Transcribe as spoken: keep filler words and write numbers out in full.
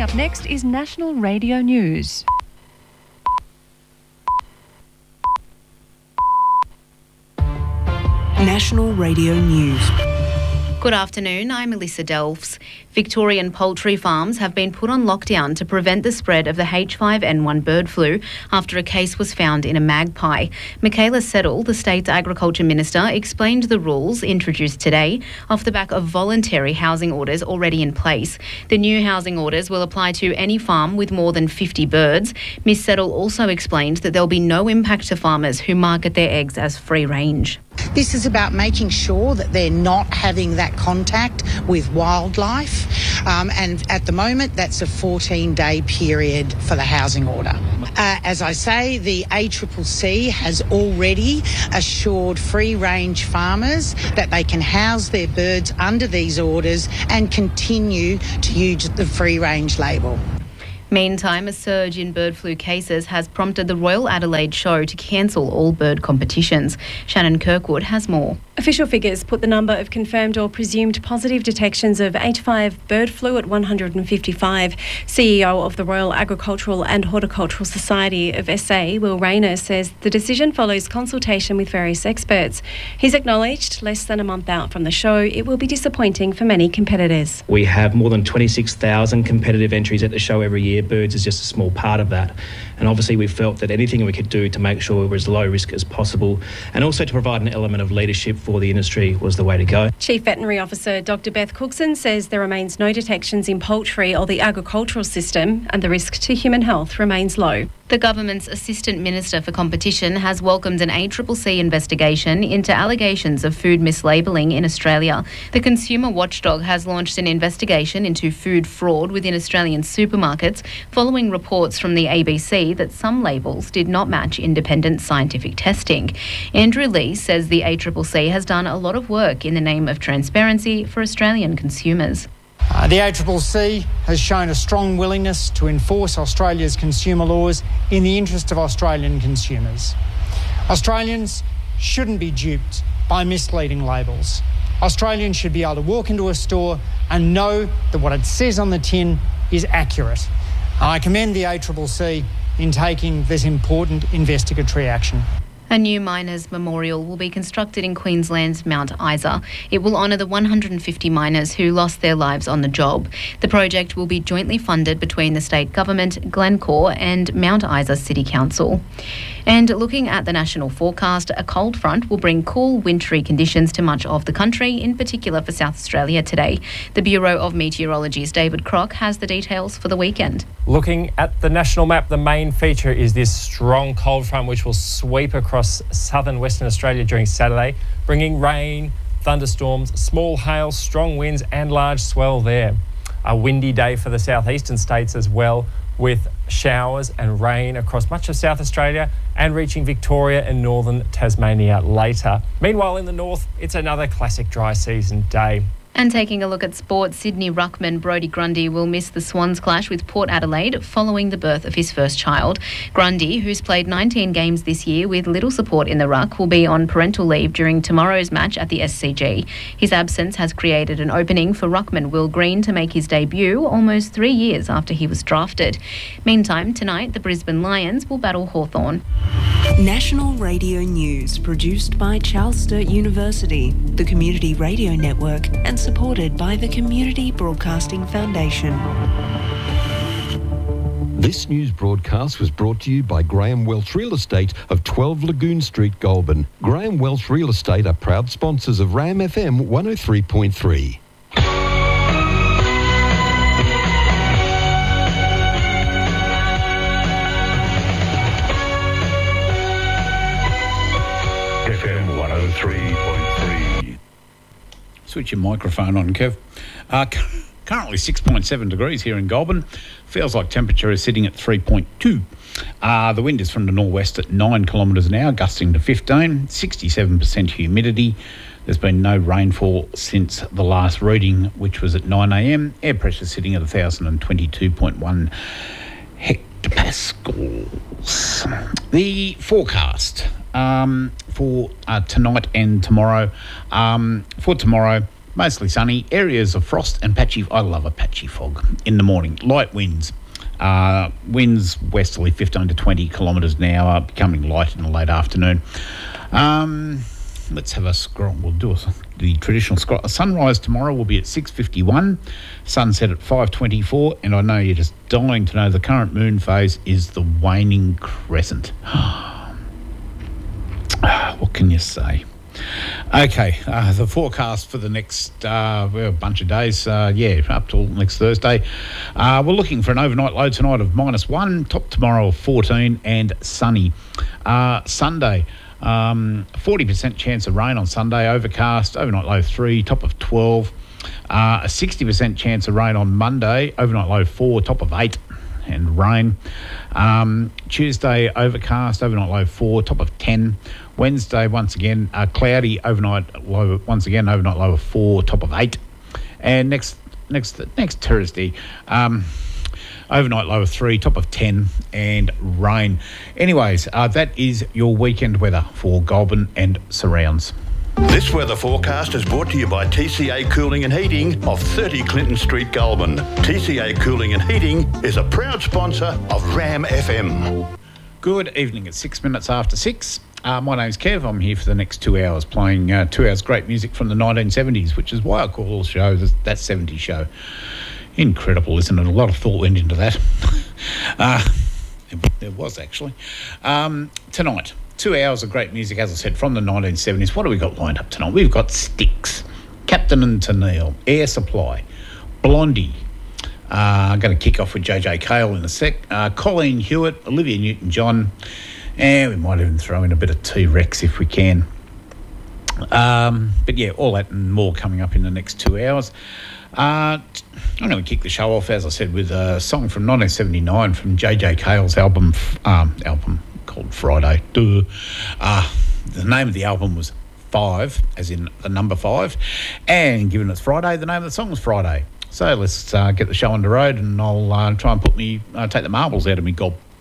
up next is National Radio News. National Radio News. Good afternoon, I'm Melissa Delves. Victorian poultry farms have been put on lockdown to prevent the spread of the H five N one bird flu after a case was found in a magpie. Michaela Settle, the state's Agriculture Minister, explained the rules introduced today off the back of voluntary housing orders already in place. The new housing orders will apply to any farm with more than fifty birds. Miz Settle also explained that there'll be no impact to farmers who market their eggs as free range. This is about making sure that they're not having that contact with wildlife, um, and at the moment that's a fourteen-day period for the housing order. Uh, as I say, the A C C C has already assured free-range farmers that they can house their birds under these orders and continue to use the free-range label. Meantime, a surge in bird flu cases has prompted the Royal Adelaide Show to cancel all bird competitions. Shannon Kirkwood has more. Official figures put the number of confirmed or presumed positive detections of H five bird flu at one hundred fifty-five. C E O of the Royal Agricultural and Horticultural Society of S A, Will Rayner, says the decision follows consultation with various experts. He's acknowledged, less than a month out from the show, it will be disappointing for many competitors. We have more than twenty-six thousand competitive entries at the show every year. Birds is just a small part of that. And obviously we felt that anything we could do to make sure we were as low risk as possible and also to provide an element of leadership for the industry was the way to go. Chief Veterinary Officer Doctor Beth Cookson says there remains no detections in poultry or the agricultural system and the risk to human health remains low. The government's Assistant Minister for Competition has welcomed an A C C C investigation into allegations of food mislabelling in Australia. The consumer watchdog has launched an investigation into food fraud within Australian supermarkets following reports from the A B C that some labels did not match independent scientific testing. Andrew Lee says the A C C C has done a lot of work in the name of transparency for Australian consumers. Uh, the A C C C has shown a strong willingness to enforce Australia's consumer laws in the interest of Australian consumers. Australians shouldn't be duped by misleading labels. Australians should be able to walk into a store and know that what it says on the tin is accurate. I commend the A C C C in taking this important investigatory action. A new miners' memorial will be constructed in Queensland's Mount Isa. It will honour the one hundred fifty miners who lost their lives on the job. The project will be jointly funded between the state government, Glencore and Mount Isa City Council. And looking at the national forecast, a cold front will bring cool, wintry conditions to much of the country, in particular for South Australia today. The Bureau of Meteorology's David Crock has the details for the weekend. Looking at the national map, the main feature is this strong cold front which will sweep across southern Western Australia during Saturday, bringing rain, thunderstorms, small hail, strong winds and large swell there. A windy day for the southeastern states as well, with showers and rain across much of South Australia and reaching Victoria and northern Tasmania later. Meanwhile, in the north, it's another classic dry season day. And taking a look at sport, Sydney ruckman Brodie Grundy will miss the Swans clash with Port Adelaide following the birth of his first child. Grundy, who's played nineteen games this year with little support in the ruck, will be on parental leave during tomorrow's match at the S C G. His absence has created an opening for ruckman Will Green to make his debut almost three years after he was drafted. Meantime, tonight the Brisbane Lions will battle Hawthorn. National Radio News, produced by Charles Sturt University, the Community Radio Network, and supported by the Community Broadcasting Foundation. This news broadcast was brought to you by Graham Welsh Real Estate of twelve Lagoon Street, Goulburn. Graham Welsh Real Estate are proud sponsors of Ram F M one oh three point three. F M one oh three point three. Switch your microphone on, Kev. Uh, c- currently six point seven degrees here in Goulburn. Feels like temperature is sitting at three point two. Uh, the wind is from the northwest at nine kilometres an hour, gusting to fifteen, sixty-seven percent humidity. There's been no rainfall since the last reading, which was at nine a.m. Air pressure sitting at one thousand twenty-two point one hectopascals. The forecast um, for uh, tonight and tomorrow. Um, for tomorrow, mostly sunny. Areas of frost and patchy, I love a patchy fog in the morning. Light winds. Uh, winds westerly fifteen to twenty kilometres an hour, becoming light in the late afternoon. Um, let's have a scroll. We'll do a, the traditional scroll. Sunrise tomorrow will be at six fifty-one, sunset at five twenty-four, and I know you're just dying to know the current moon phase is the waning crescent. What can you say? Okay, uh, the forecast for the next uh, well, a bunch of days, uh, yeah, up till next Thursday. Uh, we're looking for an overnight low tonight of minus one, top tomorrow of fourteen, and sunny. Uh, Sunday, um, forty percent chance of rain on Sunday, overcast, overnight low three, top of twelve. Uh, a sixty percent chance of rain on Monday, overnight low four, top of eight, and rain. Um, Tuesday, overcast, overnight low four, top of ten. Wednesday, once again, uh, cloudy, overnight low, once again, overnight low of four, top of eight. And next next next Thursday, um, overnight low of three, top of ten, and rain. Anyways, uh, that is your weekend weather for Goulburn and surrounds. This weather forecast is brought to you by T C A Cooling and Heating of thirty Clinton Street, Goulburn. T C A Cooling and Heating is a proud sponsor of Ram F M. Good evening. It's six minutes after six. Uh, my name's Kev. I'm here for the next two hours playing uh, two hours great music from the nineteen seventies, which is why I call the show the, that seventies show. Incredible, isn't it? A lot of thought went into that. uh, there was, actually. Um, tonight, two hours of great music, as I said, from the nineteen seventies. What have we got lined up tonight? We've got Styx, Captain and Tennille, Air Supply, Blondie. Uh, I'm going to kick off with J J Cale in a sec. Uh, Colleen Hewitt, Olivia Newton-John, and we might even throw in a bit of T-Rex if we can. Um, but yeah, all that and more coming up in the next two hours. Uh, I'm going to kick the show off, as I said, with a song from nineteen seventy-nine from J J Cale's album, um, album called Friday. Duh. Uh, the name of the album was Five, as in the number five, and given it's Friday, the name of the song was Friday. So let's uh, get the show on the road, and I'll uh, try and put me uh, take the marbles out of me gob.